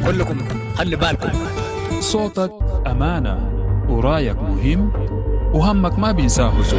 كلكم خلي بالكم. صوتك أمانة ورايك مهم وهمك ما بينساه زول.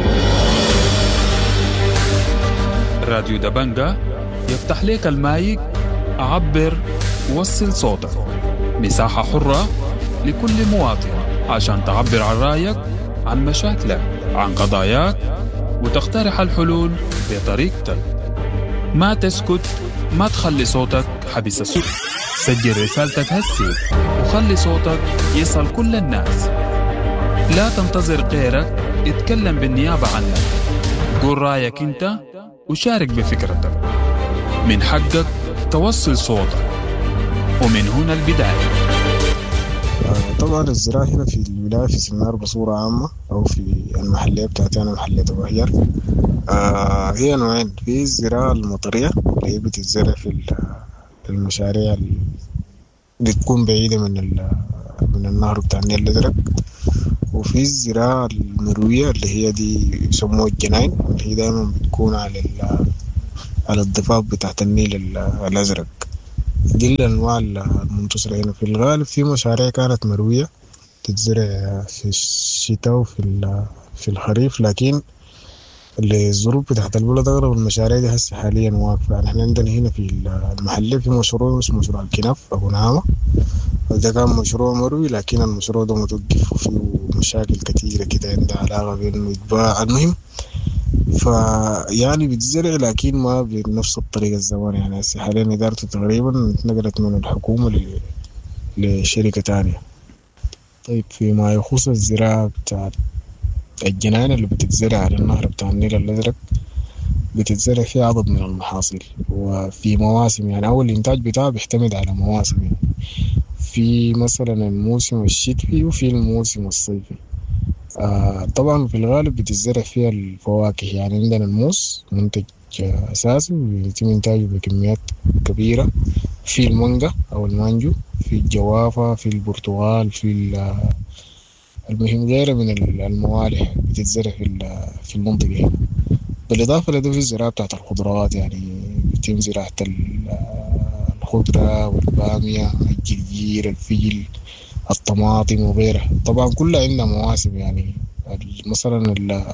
راديو دبنجة يفتح ليك المايك، عبر ووصل صوتك. مساحة حرة لكل مواطن عشان تعبر عن رايك، عن مشاكلك، عن قضاياك، وتقترح الحلول بطريقتك. ما تسكت، ما تخلي صوتك حبس السوق. سجل رسالتك هسي وخلي صوتك يصل كل الناس. لا تنتظر غيرك يتكلم بالنيابة عنك. قول رأيك انت وشارك بفكرتك. من حقك توصل صوتك، ومن هنا البداية. طبعا الزراعة هنا في الولاية في سنار بصورة عامة أو في المحلية بتاعتي أنا محلية أبو هيار. هي نوعين، في الزراعة المطرية اللي هي بتتزرع في المشاريع اللي بتكون بعيدة من النهر بتاع النيل الأزرق، وفي الزراعة المروية اللي هي دي يسموها الجناين، اللي هي دائما بتكون على الضفاف بتاعت النيل الأزرق. دي الأنواع المنتشرة هنا. في الغالب في مشاريع كانت مروية تتزرع في الشتاء في الخريف، لكن الظروف بتاعت البلد أغلب المشاريع دي هسه حاليا واقفة. يعني احنا عندنا هنا في المحلة في مشروع اسمه مشروع الكناف أبو نعامة، وده كان مشروع مروي، لكن المشروع ده متوقف وفيه مشاكل كتيرة كده عندها علاقة بأنه يتباع. المهم فيعني بتزرع لكن ما بنفس الطريقة الزمان. يعني هسه حاليا إدارته تقريبا اتنقلت من الحكومة لشركة تانية. طيب فيما يخص الزراعة بتاع الجناين اللي بتتزرع على النهر بتاع النيل الأزرق، بتتزرع فيه عدد من المحاصيل وفي مواسم. يعني أول الإنتاج بتاعه بيعتمد على مواسم، يعني في مثلا الموسم الشتوي وفي الموسم الصيفي. طبعا في الغالب بتزرع فيها الفواكه. يعني عندنا الموز منتج أساسي ويتم إنتاجه بكميات كبيرة، في المانجا أو المانجو، في الجوافة، في البرتقال، المهم غيره من الموالح بتتزرع في المنطقة هنا. بالإضافة لده في الزراعة بتاعت الخضروات، يعني بيتم زراعة الخضرة والبامية، الجرجير، الفجل، الطماطم وغيرها. طبعا كلها عندنا مواسم. يعني مثلا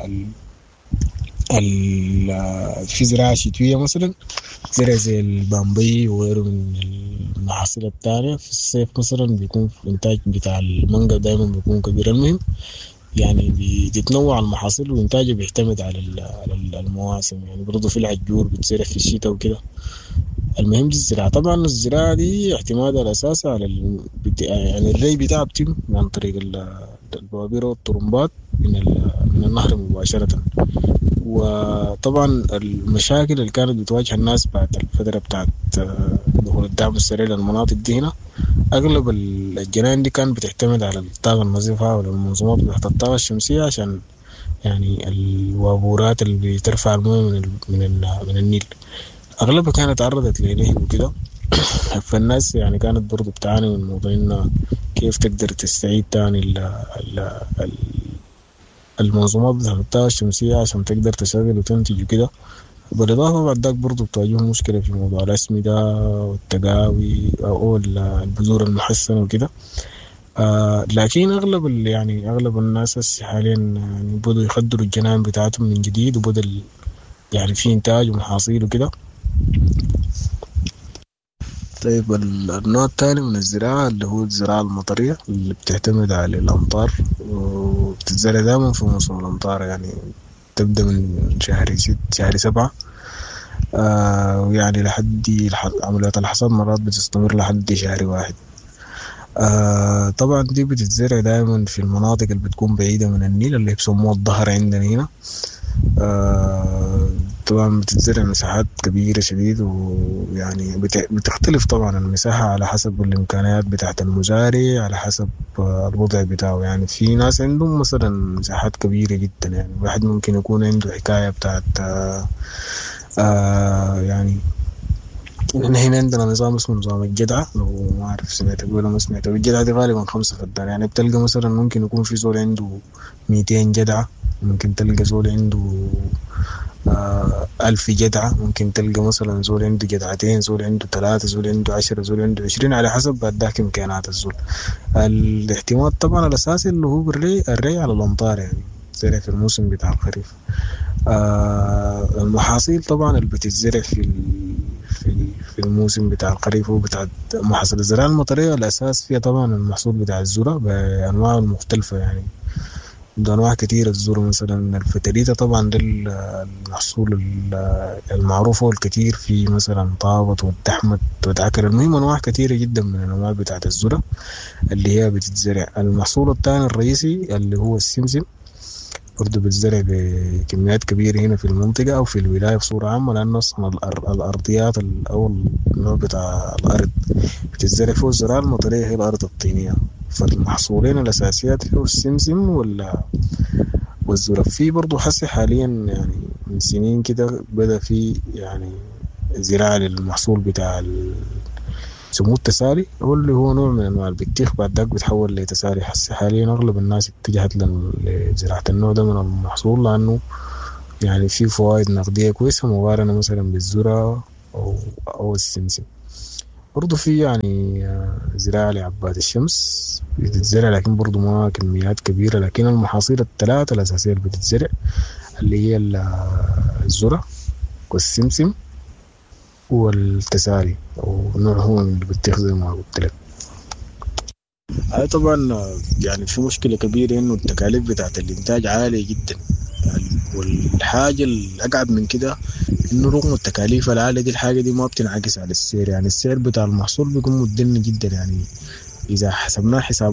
في زراعة شتوية مثلا زرع زي البامبي وغيره من المحاصيل التانية. في الصيف مثلا بيكون في إنتاج بتاع المانجا دايما بيكون كبير. المهم يعني بتتنوع المحاصيل وإنتاجه بيعتمد على المواسم. يعني برضو في العجور بتزرع في الشتاء وكده. المهم دي الزراعة. طبعا الزراعة دي اعتمادها الأساسي على يعني الري بتاعها بتم عن طريق البوابير والطرمبات من النهر مباشرة. وطبعا المشاكل اللي كانت بتواجه الناس بعد الفترة بتاعت دخول الدعم السريع للمناطق دي هنا، أغلب الجناين دي كانت بتعتمد على الطاقة النظيفة والمنظومات بتاعت الطاقة الشمسية، عشان يعني الوابورات اللي بترفع المويه من النيل أغلبها كانت تعرضت لإليه وكده. فالناس يعني كانت برضو بتعاني من موضوع إنها كيف تقدر تستعيد تاني المنظومات بتاعت الطاقة الشمسية عشان تقدر تشغل وتنتج وكده. بالإضافة بعد ذاك برضو بتواجههم مشكلة في موضوع الأسمدة والتقاوي أو البذور المحسنة وكده. لكن أغلب الناس حاليا يعني بدوا يخدروا الجنان بتاعتهم من جديد، وبدل يعني في إنتاج ومحاصيل وكده. طيب النوع الثاني من الزراعة اللي هو الزراعة المطرية اللي بتعتمد على الأمطار، وبتتزرع دائما في موسم الأمطار. يعني تبدأ من شهر 7، ويعني لحد عمليات الحصاد مرات بتستمر لحد شهر 1. طبعا دي بتتزرع دائما في المناطق اللي بتكون بعيدة من النيل اللي بيسموها الظهر عندنا هنا. طبعا بتتزرع مساحات كبيرة شديد، ويعني بتختلف طبعا المساحة على حسب الإمكانيات بتاعت المزارع، على حسب الوضع بتاعه. يعني في ناس عندهم مثلا مساحات كبيرة جدا، يعني واحد ممكن يكون عنده حكاية بتاعت يعني هنا عندنا نظام اسمه نظام الجدعة. لو ما أعرف سمعت ولا ما سمعت. الجدعة دي غالبا 5 فدان. يعني بتلقى مثلا ممكن يكون في زول عنده 200 جدعة، ممكن تلقى زول عنده 1000 جدعة، ممكن تلقى مثلا زول عنده جدعتين، زول عنده 3، زول عنده 10، زول عنده 20، على حسب بعد ذاك إمكانات الزول. الاعتماد طبعا الأساسي اللي هو الري على الأمطار، يعني زرع في الموسم بتاع الخريف. المحاصيل طبعا اللي بتتزرع في الموسم بتاع الخريف هو بتاع محاصيل الزراعة المطرية. الأساس فيها طبعا المحصول بتاع الذرة بأنواعه المختلفة، يعني ده أنواع كتير. الذرة مثلا الفتريتة طبعا ده المحصول المعروف والكتير، في مثلا طابط والتحمت والعكر. المهم أنواع كتيرة جدا من الأنواع بتاعة الذرة اللي هي بتتزرع. المحصول الثاني الرئيسي اللي هو السمسم، برضه بتزرع بكميات كبيرة هنا في المنطقة أو في الولاية بصورة عامة، لأنه أصلا الأرضيات أو النوع بتاع الأرض بتزرع فيه الزراعة المطرية هي الأرض الطينية. فالمحصولين الأساسيات هو السمسم والذرة. في برضه حسي حاليا يعني من سنين كده بدأ في يعني زراعة للمحصول بتاع سمو التسالي، هو اللي هو نوع من انواع البطيخ، بعد ذاك بيتحول لتسالي. حسي حاليا اغلب الناس اتجهت لزراعة النوع ده من المحصول، لانه يعني في فوائد نقدية كويسة مقارنة مثلا بالذرة او السمسم. برضو في يعني زراعة لعباد الشمس بتتزرع، لكن برضو ما كميات كبيرة. لكن المحاصيل الثلاثة الأساسية اللي بتتزرع اللي هي الذرة والسمسم والتسالي، أو نوع هو من البطيخ زي ما قلت لك. هاي طبعا يعني في مشكلة كبيرة إنه التكاليف بتاعت الإنتاج عالية جدا. والحاجة الأقعد من كده إنه رغم التكاليف العالية دي، الحاجة دي ما بتنعكس على السعر. يعني السعر بتاع المحصول بيكون مدن جدا، يعني إذا حسبناه حساب